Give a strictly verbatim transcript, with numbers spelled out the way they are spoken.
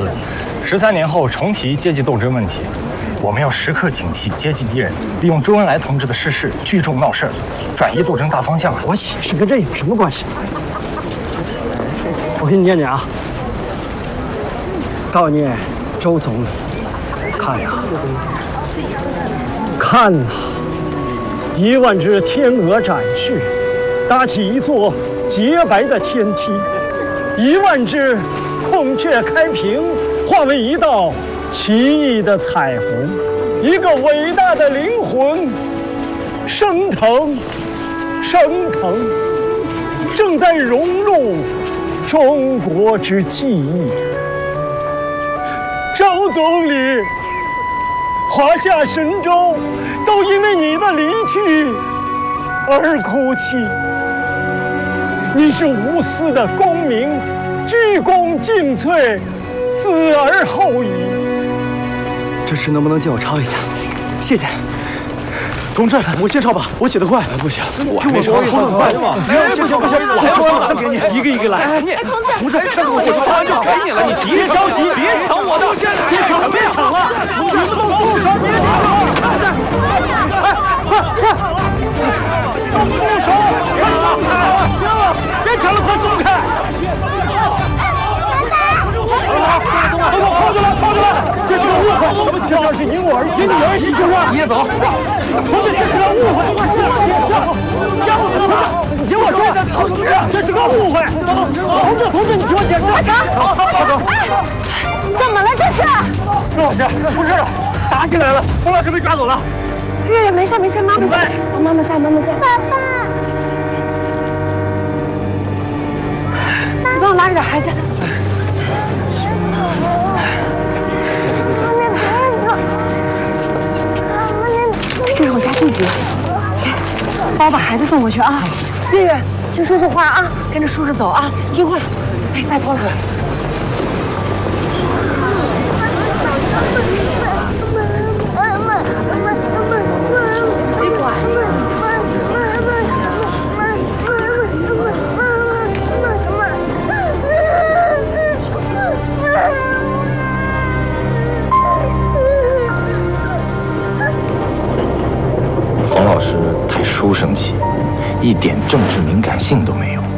论，十三年后重提阶级斗争问题，我们要时刻警惕阶级敌人利用周恩来同志的逝世聚众闹事儿，转移斗争大方向啊！ 我起事跟这有什么关系？我给你念念啊，悼念周总理，看呀，看呐，一万只天鹅展翅，搭起一座洁白的天梯。 一万只孔雀开屏，化为一道奇异的彩虹。一个伟大的灵魂，升腾，升腾，正在融入中国之记忆。周总理，华夏神州都因为你的离去而哭泣。 你是无私的公民，鞠躬尽瘁，死而后已。 这诗能不能借我抄一下？谢谢。同志，我先抄吧，我写得快。不行，我还没抄，我很快嘛。哎，不行不行，我还要抄，给你，一个一个来。你，同志，我抄完就给你了，你急别着急，别抢我的，别抢了，别抢了，同志们都住手，别抢了！哎，快快！都住手！别抢了，别抢了，快松开！好了，靠住了，靠住了！这是个误会，这要是因我而起，你儿媳就让你也走。同志，这是个误会，要不怎么？你听我说，这是个误会。同志，同志，你听我解释。阿成，阿成，怎么了？这是？周老师出事了，打起来了，洪老师被抓走了。月月没事没事，妈妈在，妈妈在，妈妈在。爸爸，你帮我拉着点孩子。 这是我家地址，帮我把孩子送过去啊！月月，听叔叔话啊，跟着叔叔走啊，听话。哎，拜托了。谁管？ 冯老师太书生气，一点政治敏感性都没有。